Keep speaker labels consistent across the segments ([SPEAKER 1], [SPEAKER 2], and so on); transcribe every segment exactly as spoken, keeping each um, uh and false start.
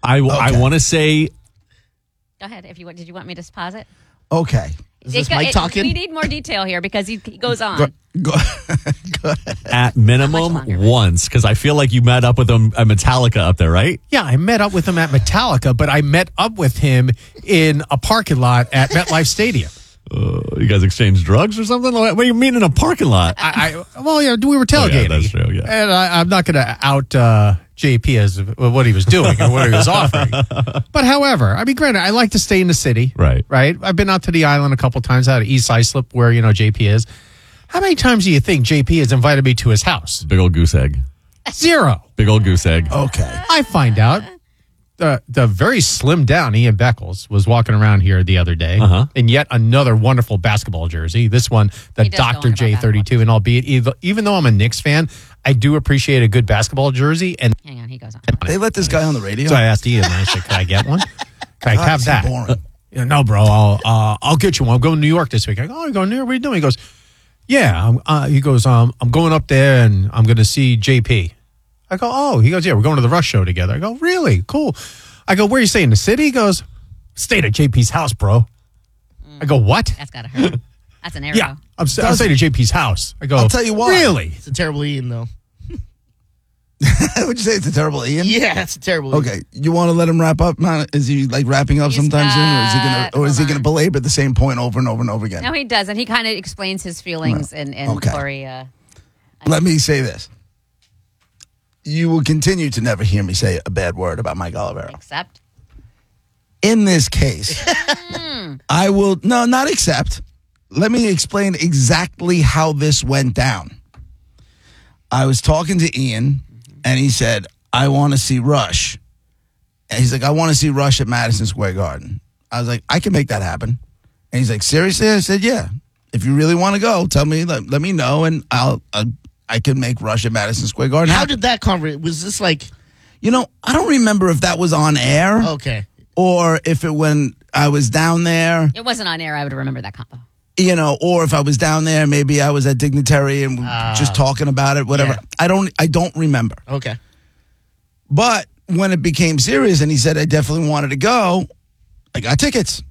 [SPEAKER 1] I,
[SPEAKER 2] Okay.
[SPEAKER 1] I want to say...
[SPEAKER 3] Go ahead. If you want, did you want me to pause it?
[SPEAKER 2] Okay.
[SPEAKER 4] Is this
[SPEAKER 3] It-
[SPEAKER 4] Mike
[SPEAKER 3] it-
[SPEAKER 4] talking?
[SPEAKER 3] We need more detail here because he, he goes on.
[SPEAKER 2] Go, go, go ahead.
[SPEAKER 1] At
[SPEAKER 3] How
[SPEAKER 1] minimum
[SPEAKER 3] much longer, right?
[SPEAKER 1] once, because I feel like you met up with him at Metallica up there, right?
[SPEAKER 5] Yeah, I met up with him at Metallica, but I met up with him in a parking lot at MetLife Stadium.
[SPEAKER 1] Uh, you guys exchanged drugs or something? What do you mean in a parking lot?
[SPEAKER 5] I, I well, yeah, we were
[SPEAKER 1] Oh, yeah,
[SPEAKER 5] tailgating.
[SPEAKER 1] that's true, yeah.
[SPEAKER 5] And I, I'm not going to out uh, J P as what he was doing or what he was offering. But however, I mean, granted, I like to stay in the city.
[SPEAKER 1] Right.
[SPEAKER 5] Right. I've been out to the island a couple times, out of East Islip, where you know J P is. How many times do you think J P has invited me to his house?
[SPEAKER 1] Big old goose egg.
[SPEAKER 5] Zero.
[SPEAKER 1] Big old goose egg.
[SPEAKER 2] Okay.
[SPEAKER 5] I find out the the very slimmed down Ian Beckles was walking around here the other day
[SPEAKER 1] Uh-huh.
[SPEAKER 5] in yet another wonderful basketball jersey. This one, the
[SPEAKER 3] He does go on
[SPEAKER 5] Doctor
[SPEAKER 3] about
[SPEAKER 5] J thirty-two. And albeit, even, even though I'm a Knicks fan, I do appreciate a good basketball jersey. And
[SPEAKER 3] Hang on, he goes on.
[SPEAKER 2] They let this guy on the radio?
[SPEAKER 5] so I asked Ian, I said, "Can I get one? Can I
[SPEAKER 2] God,
[SPEAKER 5] have
[SPEAKER 2] it's
[SPEAKER 5] that?"
[SPEAKER 2] boring.
[SPEAKER 5] Yeah, no, bro. I'll uh, I'll get you one. I'm going to New York this week. I go, "Oh, you're going to New York? What are you doing?" He goes, "Yeah." I'm, uh, he goes, um, "I'm going up there and I'm going to see J P." I go, "Oh." He goes, "Yeah, we're going to the Rush show together." I go, "Really? Cool." I go, "Where are you staying? In the city?" He goes, "Stayed at J P's house, bro." I go, "What?"
[SPEAKER 3] That's gotta hurt. That's an arrow.
[SPEAKER 5] Yeah, I'm, st- I'm staying at J P's house. I go,
[SPEAKER 2] I'll tell you why.
[SPEAKER 5] Really?
[SPEAKER 4] It's a terrible Ian, though.
[SPEAKER 2] Would you say it's a terrible Ian?
[SPEAKER 4] Yeah, it's a terrible Ian.
[SPEAKER 2] Okay, you want to let him wrap up? Man, is he like wrapping up
[SPEAKER 3] He's
[SPEAKER 2] sometime soon, or is he gonna,
[SPEAKER 3] got-
[SPEAKER 2] or is he
[SPEAKER 3] hold
[SPEAKER 2] gonna
[SPEAKER 3] on.
[SPEAKER 2] belabor the same point over and over and over again?
[SPEAKER 3] No, he doesn't. He kind of explains his feelings and and
[SPEAKER 2] Okay.
[SPEAKER 3] Corey. Uh,
[SPEAKER 2] Let me say this: you will continue to never hear me say a bad word about Mike Olivero.
[SPEAKER 3] accept.
[SPEAKER 2] In this case, I will no, not accept. Let me explain exactly how this went down. I was talking to Ian, and he said, "I want to see Rush." And he's like, "I want to see Rush at Madison Square Garden." I was like, "I can make that happen." And he's like, "Seriously?" I said, "Yeah. If you really want to go, tell me. Let, let me know, and I'll uh, I can make Rush at Madison Square Garden."
[SPEAKER 4] How
[SPEAKER 2] happen."
[SPEAKER 4] did that conversation? Was this like,
[SPEAKER 2] You know, I don't remember if that was on air
[SPEAKER 4] okay.
[SPEAKER 2] or if it when I was down there.
[SPEAKER 3] It wasn't on air. I would remember that combo.
[SPEAKER 2] You know, or if I was down there, maybe I was at Dignitary and we were just talking about it, whatever.
[SPEAKER 4] yeah.
[SPEAKER 2] I don't, I don't remember.
[SPEAKER 4] Okay.
[SPEAKER 2] But when it became serious, and he said I definitely wanted to go, I got tickets.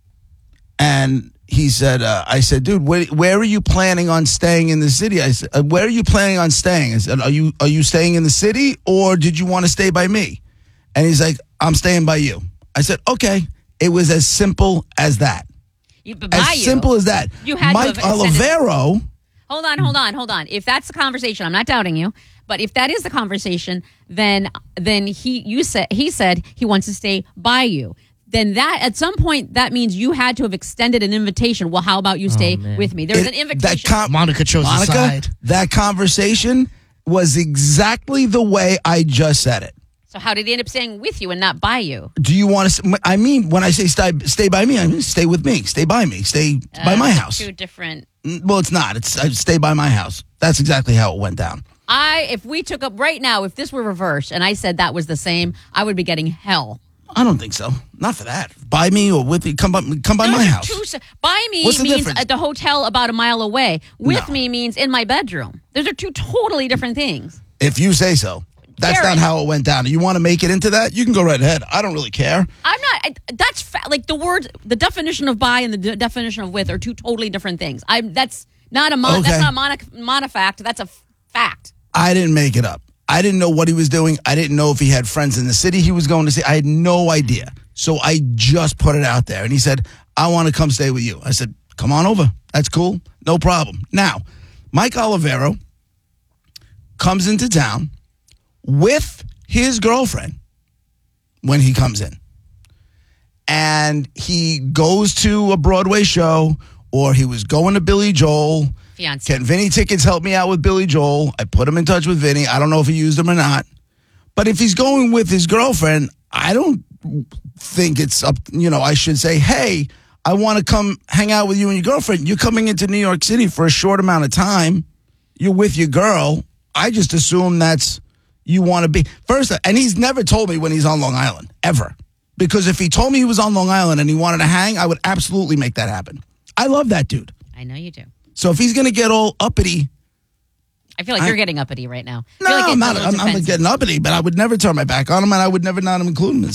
[SPEAKER 2] And he said, uh, I said, "Dude, where, where are you planning on staying in the city?" I said, uh, "Where are you planning on staying?" I said, "Are you, are you staying in the city, or did you want to stay by me?" And he's like, "I'm staying by you." I said, "Okay." It was as simple as that.
[SPEAKER 3] You, but
[SPEAKER 2] As
[SPEAKER 3] by you,
[SPEAKER 2] simple as that.
[SPEAKER 3] You had to
[SPEAKER 2] Mike
[SPEAKER 3] have extended-
[SPEAKER 2] Olivero.
[SPEAKER 3] Hold on, hold on, hold on. If that's the conversation, I'm not doubting you. But if that is the conversation, then then he you said he said he wants to stay by you. Then that at some point that means you had to have extended an invitation. Well, how about you stay with me? There's
[SPEAKER 2] It-
[SPEAKER 3] an invitation.
[SPEAKER 2] That com-
[SPEAKER 4] Monica chose the
[SPEAKER 2] Monica,
[SPEAKER 4] side.
[SPEAKER 2] that conversation was exactly the way I just said it.
[SPEAKER 3] so how did he end up staying with you and not by you?
[SPEAKER 2] Do you want to? I mean, when I say stay, stay by me, I mean stay with me, stay by me, stay by
[SPEAKER 3] Uh,
[SPEAKER 2] my
[SPEAKER 3] those are
[SPEAKER 2] house.
[SPEAKER 3] Two different.
[SPEAKER 2] Well, it's not. It's I stay by my house. That's exactly how it went down.
[SPEAKER 3] I if we took up right now, if this were reversed and I said that was the same, I would be getting hell.
[SPEAKER 2] I don't think so. Not for that. By me or with me. Come by, come by
[SPEAKER 3] Those
[SPEAKER 2] my
[SPEAKER 3] are
[SPEAKER 2] house.
[SPEAKER 3] two se- by me
[SPEAKER 2] What's the
[SPEAKER 3] means
[SPEAKER 2] difference?
[SPEAKER 3] at the hotel about a mile away. With
[SPEAKER 2] No.
[SPEAKER 3] me means in my bedroom. Those are two totally different things.
[SPEAKER 2] If you say so. That's
[SPEAKER 3] Jared.
[SPEAKER 2] not how it went down. You want to make it into that? You can go right ahead. I don't really care.
[SPEAKER 3] I'm not. I, that's fa- like the words, the definition of by and the de- definition of with are two totally different things. I'm. That's not a. Mon-
[SPEAKER 2] Okay.
[SPEAKER 3] That's not mono, monofact. That's a f- fact.
[SPEAKER 2] I didn't make it up. I didn't know what he was doing. I didn't know if he had friends in the city he was going to see. I had no idea. So I just put it out there. And he said, "I want to come stay with you." I said, "Come on over. That's cool. No problem." Now, Mike Olivero comes into town with his girlfriend when he comes in. And he goes to a Broadway show, or he was going to Billy Joel.
[SPEAKER 3] Fiance.
[SPEAKER 2] Can Vinny Tickets help me out with Billy Joel? I put him in touch with Vinny. I don't know if he used them or not. But if he's going with his girlfriend, I don't think it's up, you know, I should say, "Hey, I want to come hang out with you and your girlfriend. You're coming into New York City for a short amount of time. You're with your girl." I just assume that's you want to be. First, and he's never told me when he's on Long Island, ever. Because if he told me he was on Long Island and he wanted to hang, I would absolutely make that happen. I love that dude.
[SPEAKER 3] I know you do.
[SPEAKER 2] So if he's going to get all uppity,
[SPEAKER 3] I feel like
[SPEAKER 2] I-
[SPEAKER 3] you're getting uppity right now. I
[SPEAKER 2] no,
[SPEAKER 3] feel like it's
[SPEAKER 2] I'm
[SPEAKER 3] a
[SPEAKER 2] not.
[SPEAKER 3] little
[SPEAKER 2] I'm, I'm not
[SPEAKER 3] defensive.
[SPEAKER 2] getting uppity, but I would never turn my back on him, and I would never not include him in